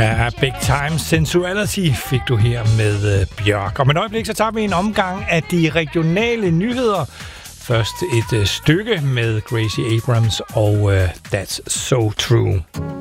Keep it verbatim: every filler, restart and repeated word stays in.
Ja, Big Time Sensuality fik du her med uh, Bjørk. Om et øjeblik, så tager vi en omgang af de regionale nyheder. Først et uh, stykke med Gracie Abrams og uh, That's So True.